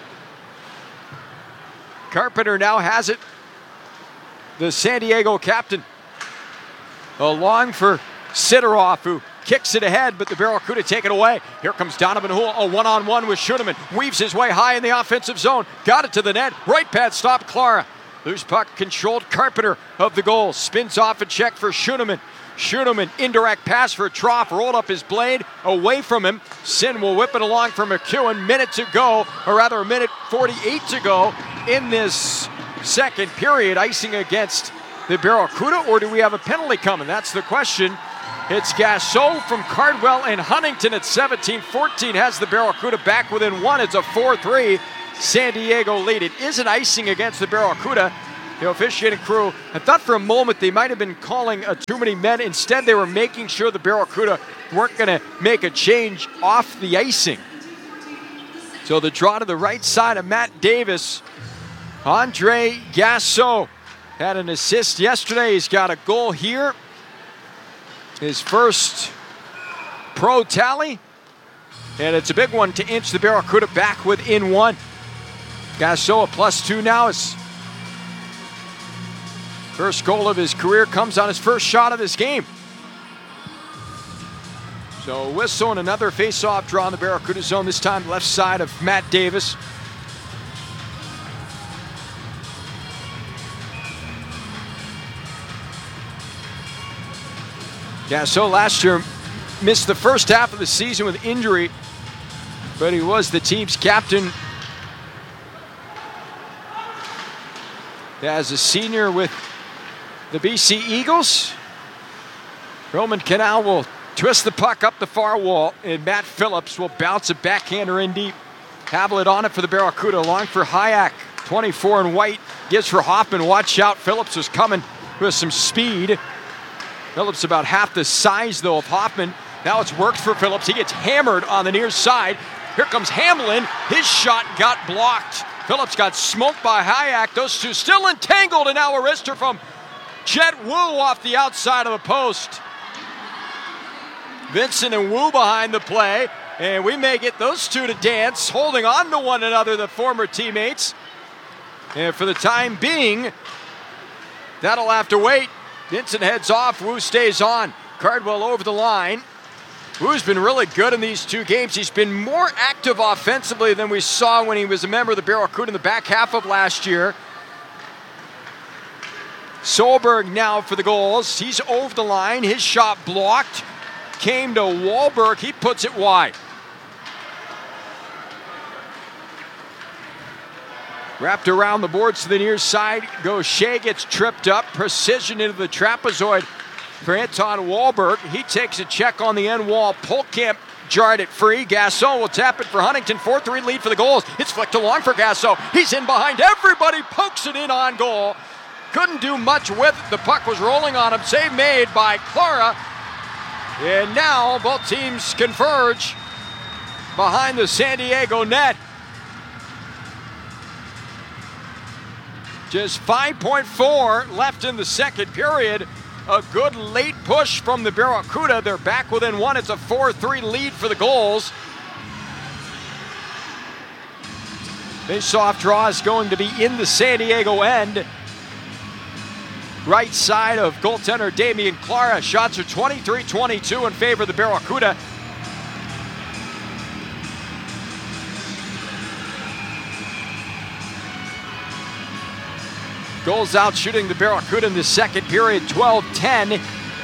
E: Carpenter now has it. The San Diego captain. Along for Sidorov, who kicks it ahead, but the Barracuda take it away. Here comes Donovan Houle, a one-on-one with Schoenemann. Weaves his way high in the offensive zone. Got it to the net. Right pad stop, Clara. Loose puck controlled. Carpenter of the goal. Spins off a check for Schoenemann. Schoenemann, indirect pass for Troff. Rolled up his blade away from him. Sin will whip it along for McEwen. Minute to go, or rather a minute forty-eight to go in this second period. Icing against the Barracuda, or do we have a penalty coming? That's the question. It's Gasso from Cardwell and Huntington at seventeen fourteen. Has the Barracuda back within one. It's a four three San Diego lead. It is an icing against the Barracuda. The officiating crew, I thought for a moment they might have been calling uh, too many men. Instead, they were making sure the Barracuda weren't going to make a change off the icing. So the draw to the right side of Matt Davis. Andre Gasso had an assist yesterday. He's got a goal here. His first pro tally. And it's a big one to inch the Barracuda back within one. Gasso a plus two now. His first goal of his career comes on his first shot of this game. So whistle and another face-off draw in the Barracuda zone, this time left side of Matt Davis. Gasso last year missed the first half of the season with injury, but he was the team's captain as a senior with the B C Eagles. Roman Canal will twist the puck up the far wall, and Matt Phillips will bounce a backhander in deep. Havlet on it for the Barracuda, long for Hayek. twenty-four in white, gives for Hoffman. Watch out, Phillips is coming with some speed. Phillips about half the size, though, of Hoffman. Now it's worked for Phillips. He gets hammered on the near side. Here comes Hamlin. His shot got blocked. Phillips got smoked by Hayek. Those two still entangled, and now a wrister from Jet Wu off the outside of the post. Vincent and Wu behind the play, and we may get those two to dance, holding on to one another, the former teammates. And for the time being, that'll have to wait. Vincent heads off, Wu stays on. Cardwell over the line. Wu's been really good in these two games. He's been more active offensively than we saw when he was a member of the Barracuda in the back half of last year. Solberg now for the goals. He's over the line. His shot blocked. Came to Wahlberg. He puts it wide. Wrapped around the boards to the near side. Gaucher gets tripped up. Precision into the trapezoid for Anton Wahlberg. He takes a check on the end wall. Polkamp jarred it free. Gasso will tap it for Huntington. four three lead for the goals. It's flicked along for Gasso. He's in behind everybody. Pokes it in on goal. Couldn't do much with it. The puck was rolling on him. Save made by Clara. And now both teams converge behind the San Diego net. Just five point four left in the second period. A good late push from the Barracuda. They're back within one. It's a four three lead for the goals. Face-off draw is going to be in the San Diego end. Right side of goaltender Damian Clara. Shots are twenty-three twenty-two in favor of the Barracuda. Goals out shooting the Barracuda in the second period, twelve ten.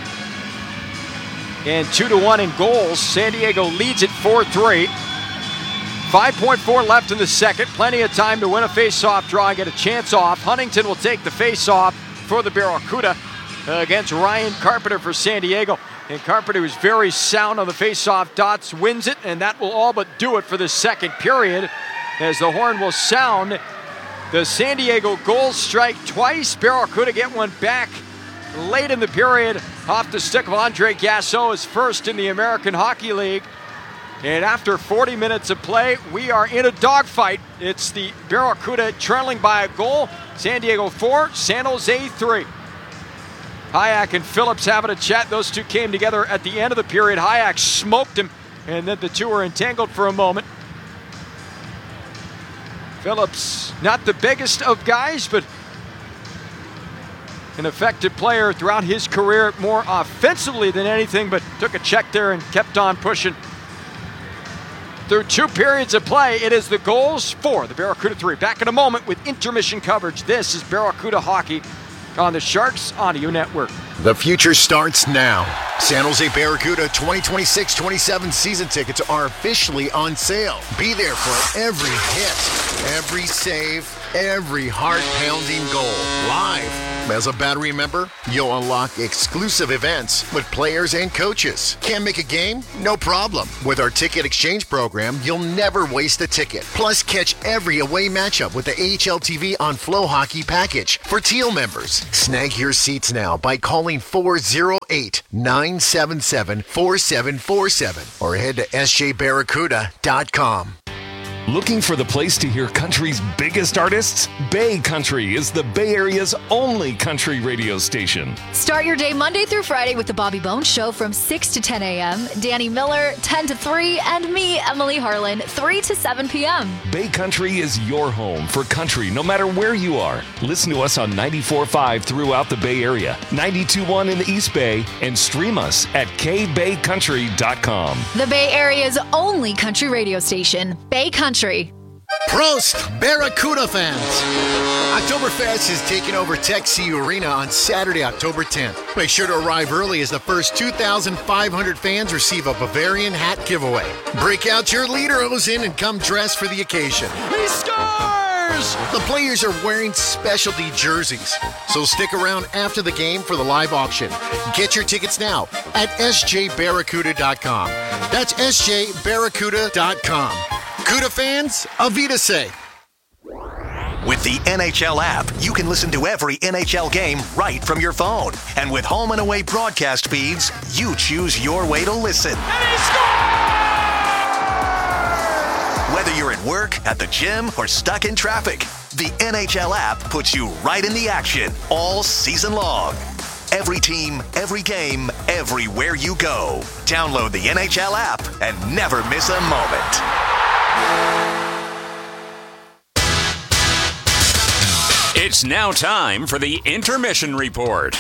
E: And two to one in goals. San Diego leads it four three. five point four left in the second. Plenty of time to win a face-off draw and get a chance off. Huntington will take the face-off for the Barracuda against Ryan Carpenter for San Diego. And Carpenter was very sound on the face-off dots, wins it, and that will all but do it for the second period. As the horn will sound, the San Diego goals strike twice. Barracuda get one back late in the period off the stick of Andre Gasso, his first in the American Hockey League. And after forty minutes of play, we are in a dogfight. It's the Barracuda trailing by a goal. San Diego four, San Jose three. Hayek and Phillips having a chat. Those two came together at the end of the period. Hayek smoked him, and then the two were entangled for a moment. Phillips, not the biggest of guys, but an effective player throughout his career, more offensively than anything, but took a check there and kept on pushing. Through two periods of play, it is the goals for the Barracuda three. Back in a moment with intermission coverage. This is Barracuda Hockey on the Sharks Audio Network.
L: The future starts now. San Jose Barracuda twenty twenty-six twenty-seven season tickets are officially on sale. Be there for every hit, every save, every heart-pounding goal. Live As a Battery member, you'll unlock exclusive events with players and coaches. Can't make a game? No problem. With our ticket exchange program, you'll never waste a ticket. Plus, catch every away matchup with the A H L T V on Flow Hockey package for Teal members. Snag your seats now by calling four oh eight, nine seven seven, four seven four seven or head to S J barracuda dot com.
B: Looking for the place to hear country's biggest artists? Bay Country is the Bay Area's only country radio station.
C: Start your day Monday through Friday with the Bobby Bones Show from six to ten a.m., Danny Miller, ten to three, and me, Emily Harlan, three to seven p.m.
B: Bay Country is your home for country no matter where you are. Listen to us on ninety-four point five throughout the Bay Area, ninety-two point one in the East Bay, and stream us at k bay country dot com.
C: The Bay Area's only country radio station, Bay Country.
L: Prost, Barracuda fans! Oktoberfest is taking over Tech C U Arena on Saturday, October tenth. Make sure to arrive early as the first two thousand five hundred fans receive a Bavarian hat giveaway. Break out your Lederhosen and come dressed for the occasion.
E: He scores!
L: The players are wearing specialty jerseys, so stick around after the game for the live auction. Get your tickets now at s j barracuda dot com. That's s j barracuda dot com. Cuda fans, Avita say.
M: With the N H L app, you can listen to every N H L game right from your phone. And with home and away broadcast feeds, you choose your way to listen.
E: And he scores!
M: Whether you're at work, at the gym, or stuck in traffic, the N H L app puts you right in the action all season long. Every team, every game, everywhere you go. Download the N H L app and never miss a moment.
D: It's now time for the intermission report.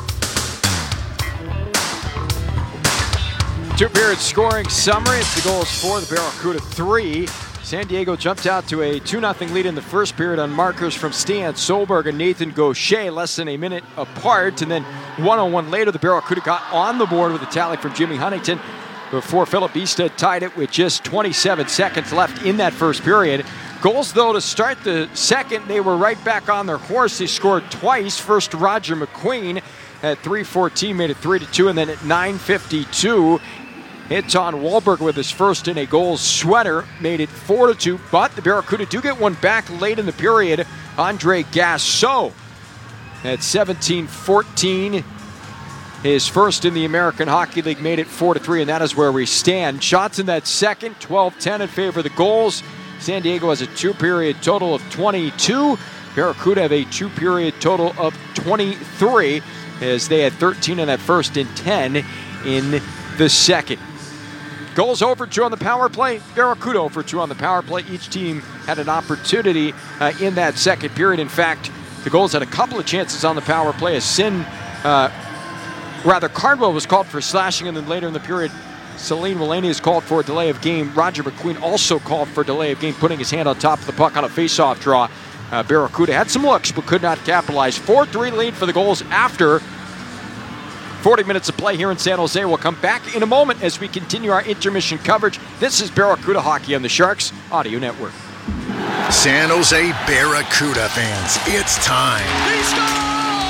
E: Two-period scoring summary. It's the goals for the Barracuda three. San Diego jumped out to a two nothing lead in the first period on markers from Stan Solberg and Nathan Gaucher, less than a minute apart. And then one oh one later, the Barracuda got on the board with a tally from Jimmy Huntington before Philip Eastad tied it with just twenty-seven seconds left in that first period. Goals, though, to start the second, they were right back on their horse. They scored twice. First, Roger McQueen at three fourteen made it three to two, and then at nine fifty-two, Anton Wahlberg with his first in a goal sweater made it four to two, but the Barracuda do get one back late in the period. Andre Gasso at seventeen fourteen, his first in the American Hockey League, made it four to three, and that is where we stand. Shots in that second, twelve ten in favor of the goals. San Diego has a two-period total of twenty-two. Barracuda have a two-period total of twenty-three, as they had thirteen in that first and ten in the second. Goals over two on the power play. Barracuda over two on the power play. Each team had an opportunity uh, in that second period. In fact, the goals had a couple of chances on the power play. As Sin, uh, rather Cardwell was called for slashing, and then later in the period, Celine Mulaney is called for a delay of game. Roger McQueen also called for a delay of game, putting his hand on top of the puck on a face-off draw. Uh, Barracuda had some looks, but could not capitalize. four three lead for the goals after forty minutes of play here in San Jose. We'll come back in a moment as we continue our intermission coverage. This is Barracuda Hockey on the Sharks Audio Network.
L: San Jose Barracuda fans, it's time.
E: He scores!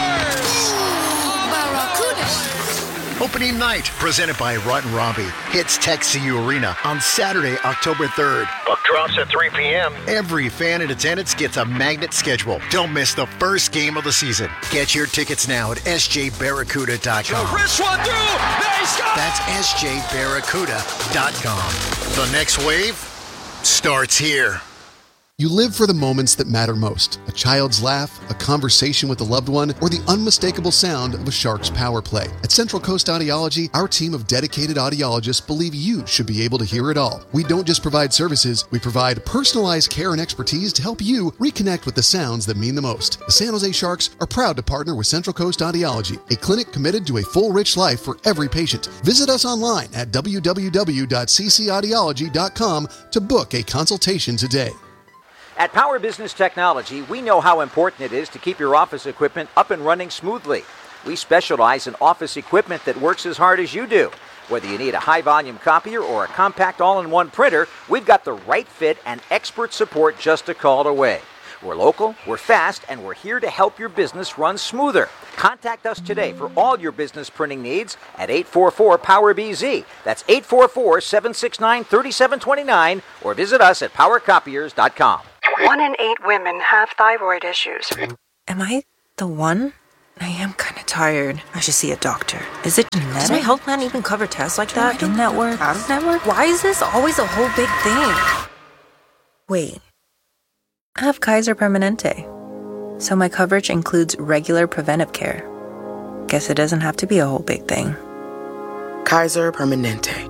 L: Opening night, presented by Rotten Robbie, hits Tech C U Arena on Saturday, October third.
I: Puck drops at three p.m.
L: Every fan in attendance gets a magnet schedule. Don't miss the first game of the season. Get your tickets now at s j barracuda dot com.
E: Chris one through. They score!
L: That's s j barracuda dot com. The next wave starts here.
N: You live for the moments that matter most. A child's laugh, a conversation with a loved one, or the unmistakable sound of a Sharks power play. At Central Coast Audiology, our team of dedicated audiologists believe you should be able to hear it all. We don't just provide services, we provide personalized care and expertise to help you reconnect with the sounds that mean the most. The San Jose Sharks are proud to partner with Central Coast Audiology, a clinic committed to a full, rich life for every patient. Visit us online at w w w dot c c audiology dot com to book a consultation today.
F: At Power Business Technology, we know how important it is to keep your office equipment up and running smoothly. We specialize in office equipment that works as hard as you do. Whether you need a high-volume copier or a compact all-in-one printer, we've got the right fit and expert support just a call away. We're local, we're fast, and we're here to help your business run smoother. Contact us today for all your business printing needs at eight four four, power B Z. That's eight four four, seven six nine, three seven two nine, or visit us at power copiers dot com.
O: One in eight women have thyroid issues.
P: Am I the one? I am kind of tired. I should see a doctor. Is it genetic? Does my health plan even cover tests like that? In-network? Out-of-network? Why is this always a whole big thing? Wait. I have Kaiser Permanente. So my coverage includes regular preventive care. Guess it doesn't have to be a whole big thing.
Q: Kaiser Permanente.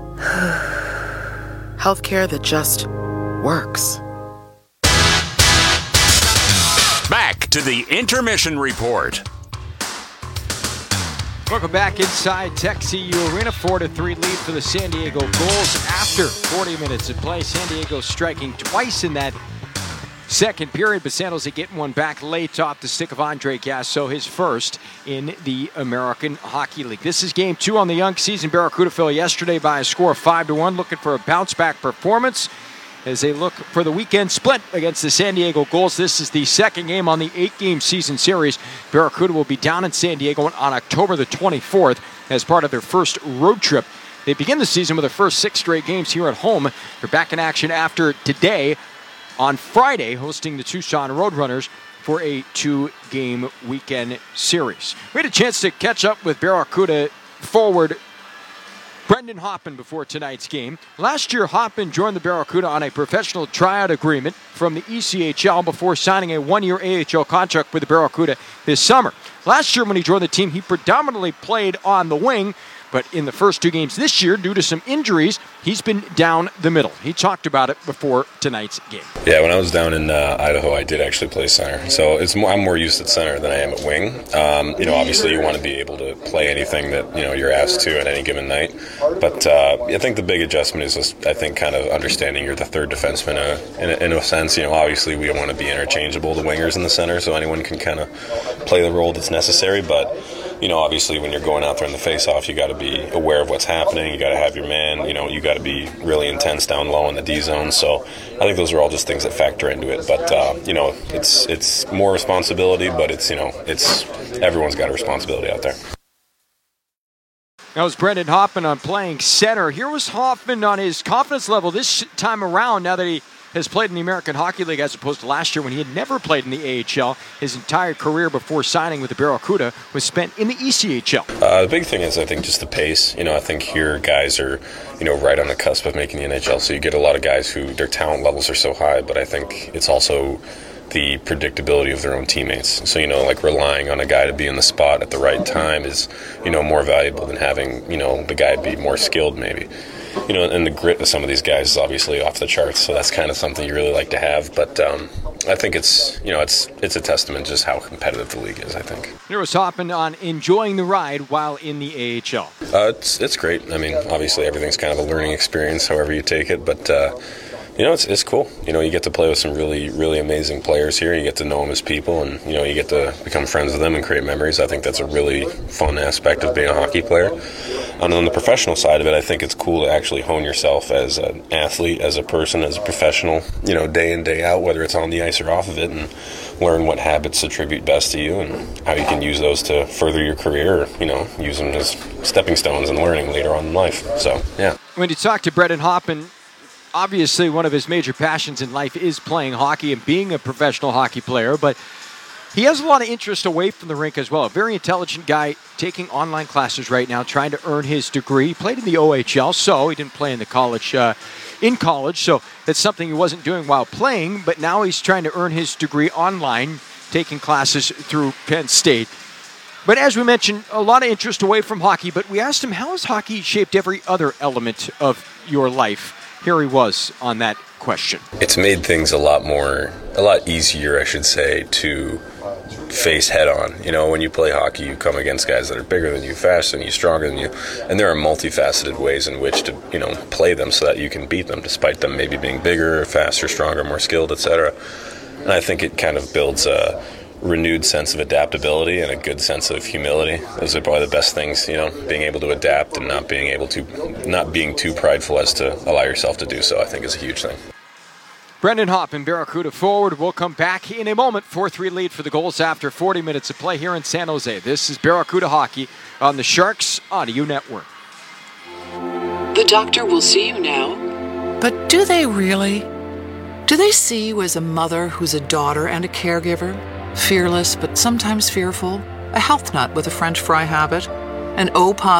Q: Healthcare that just works.
D: Back to the intermission report.
E: Welcome back inside Tech C U Arena. four to three lead for the San Diego Gulls after forty minutes of play. San Diego striking twice in that second period, but San Jose getting one back late off the stick of Andre Gasso, his first in the American Hockey League. This is game two on the young season. Barracuda fell yesterday by a score of five to one, looking for a bounce-back performance as they look for the weekend split against the San Diego Gulls. This is the second game on the eight-game season series. Barracuda will be down in San Diego on October the twenty-fourth as part of their first road trip. They begin the season with their first six straight games here at home. They're back in action after today on Friday, hosting the Tucson Roadrunners for a two-game weekend series. We had a chance to catch up with Barracuda forward Brendan Hoppen before tonight's game. Last year, Hoppen joined the Barracuda on a professional tryout agreement from the E C H L before signing a one-year A H L contract with the Barracuda this summer. Last year, when he joined the team, he predominantly played on the wing, but in the first two games this year, due to some injuries, he's been down the middle. He talked about it before tonight's game.
R: Yeah, when I was down in uh, Idaho, I did actually play center. So it's more, I'm more used at center than I am at wing. Um, you know, obviously you want to be able to play anything that, you know, you're asked to at any given night. But uh, I think the big adjustment is just, I think, kind of understanding you're the third defenseman uh, in, a, in a sense. You know, obviously we want to be interchangeable, the wingers in the center, so anyone can kind of play the role that's necessary. But you know, obviously when you're going out there in the face-off, you got to be aware of what's happening. You got to have your man. You know, you got to be really intense down low in the D zone. So I think those are all just things that factor into it. But uh, you know, it's it's more responsibility, but it's you know, it's everyone's got a responsibility out there.
E: That was Brendan Hoffman on playing center. Here was Hoffman on his confidence level this time around. Now that he has played in the American Hockey League as opposed to last year when he had never played in the A H L. His entire career before signing with the Barracuda was spent in the E C H L.
R: Uh, the big thing is, I think, just the pace. You know, I think here guys are, you know, right on the cusp of making the N H L. So you get a lot of guys who their talent levels are so high, but I think it's also the predictability of their own teammates. So, you know, like relying on a guy to be in the spot at the right time is, you know, more valuable than having, you know, the guy be more skilled maybe. You know, and the grit of some of these guys is obviously off the charts, so that's kind of something you really like to have. But um, I think it's, you know, it's it's a testament to just how competitive the league is, I think.
E: Here was Hoffman on enjoying the ride while in the A H L.
R: Uh, it's it's great. I mean, obviously everything's kind of a learning experience, however you take it, but uh, you know, it's it's cool. You know, you get to play with some really, really amazing players here. You get to know them as people, and, you know, you get to become friends with them and create memories. I think that's a really fun aspect of being a hockey player. And on the professional side of it, I think it's cool to actually hone yourself as an athlete, as a person, as a professional, you know, day in, day out, whether it's on the ice or off of it, and learn what habits attribute best to you and how you can use those to further your career, or, you know, use them as stepping stones and learning later on in life. So, yeah.
E: When you talk to Brendan Hoffman, obviously one of his major passions in life is playing hockey and being a professional hockey player, but he has a lot of interest away from the rink as well. A very intelligent guy taking online classes right now, trying to earn his degree. He played in the O H L, so he didn't play in the college, uh, in college, so that's something he wasn't doing while playing, but now he's trying to earn his degree online, taking classes through Penn State. But as we mentioned, a lot of interest away from hockey, but we asked him, how has hockey shaped every other element of your life? Here he was on that question.
R: It's made things a lot more, a lot easier, I should say, to face head on. You know, when you play hockey, you come against guys that are bigger than you, faster than you, stronger than you, and there are multifaceted ways in which to, you know, play them so that you can beat them, despite them maybe being bigger, faster, stronger, more skilled, et cetera. And I think it kind of builds a renewed sense of adaptability and a good sense of humility. Those are probably the best things, you know, being able to adapt and not being able to, not being too prideful as to allow yourself to do so, I think is a huge thing.
E: Brendan Hoppen, Barracuda forward. We'll come back in a moment. four three lead for the Goals after forty minutes of play here in San Jose. This is Barracuda Hockey on the Sharks Audio Network.
S: The doctor will see you now. But do they really? Do they see you as a mother who's a daughter and a caregiver? Fearless, but sometimes fearful? A health nut with a French fry habit? An O-positive